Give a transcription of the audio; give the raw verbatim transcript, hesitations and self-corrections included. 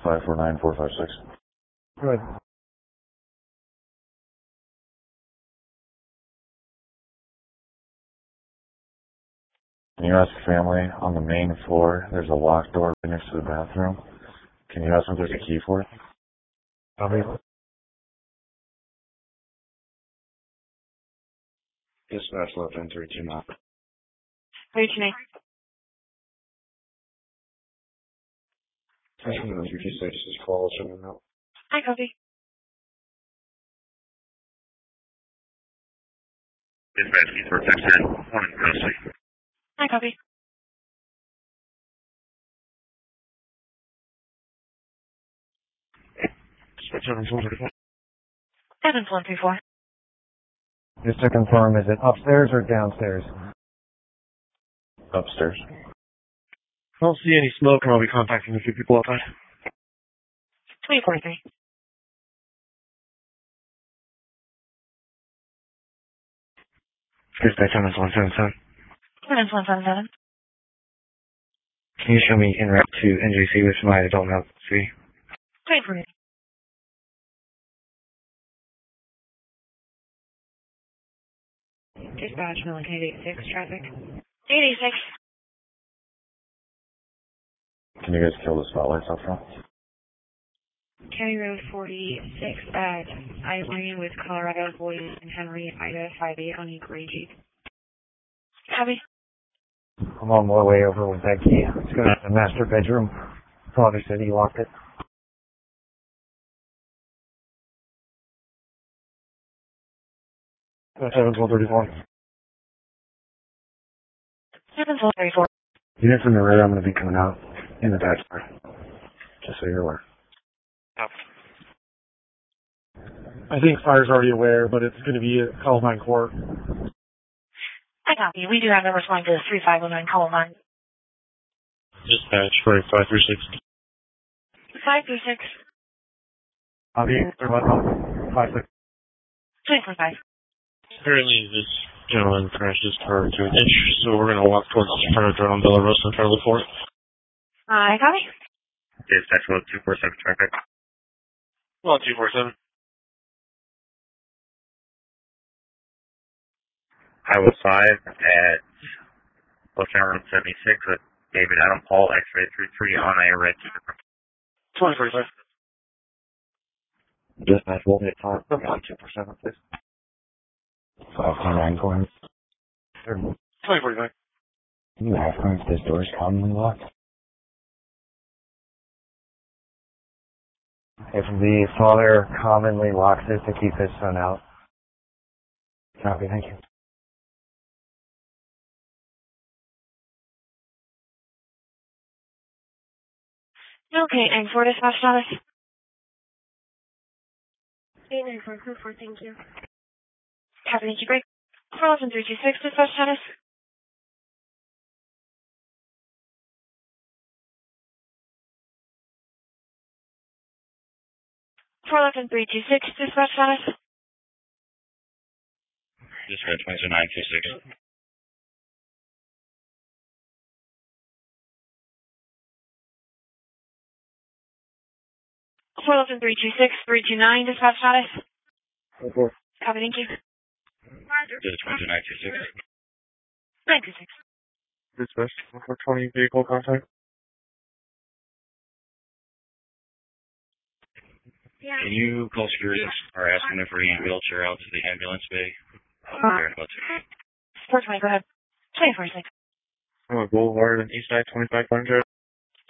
five four nine four five six. Good. Can you ask the family on the main floor? There's a locked door right next to the bathroom. Can you ask them if there's a key for it? Copy. Dispatch left in three two nine. three two nine. three two nine, three two six, just call us and out. I copy. Dispatch, East four six ten, one in custody. I copy. seven four three four. seven one three four. Just to confirm, is it upstairs or downstairs? Upstairs. I don't see any smoke, and I'll be contacting a few people outside. three four three. Dispatch on one seven seven. seven one seven seven. Can you show me en route to N J C with my adult health C? three four three. Dispatch, Millican eighty-six, traffic. eighty-six. Can you guys kill the spotlights up front? County Road forty-six at I-Lane with Colorado, Boyd, and Henry, Ida, five eight on Gray Jeep. Copy. I'm on my way over with that key. It's going to the master bedroom. Father said he locked it. seven one three four. seven one three four. Units in the rear, I'm going to be coming out in the back door. Just so you're aware. Yep. I think fire's already aware, but it's going to be at Columbine Court. I copy. We do have numbers going to three five one nine Columbine. Dispatch for five three six. five three six. Copy. five six. two four five. Apparently this gentleman crashed his car into an inch, so we're going to walk towards the fire drone on Belarus and try to look for it. I copy. Dispatch, load two four seven traffic. Well, two four seven. Highway five at Ocean Road seventy-six with David Adam Paul, X-ray three three on a red Super. twenty forty-five. Dispatch, we'll hit five. two four seven, please. five two nine going. twenty forty-five. Can you ask them if this door is commonly locked? If the father commonly locks it to keep his son out. Copy, thank you. Okay, and for dispatch status? eight nine four four four, thank you. Copy, thank you, great. four one three two six, dispatch status? four one three two six, dispatch status? Dispatch, twenty-two nine two six. four one three two six, three two nine, dispatch status? Okay. Copy, thank you. Dispatch, twenty-two nine two six. nine two six. Dispatch, four twenty vehicle contact. Yeah. Can you call security or ask them to bring a wheelchair out to the ambulance bay? Uh, four twenty, go ahead. twenty four six. Oh, Boulevard and East Side twenty-five hundred.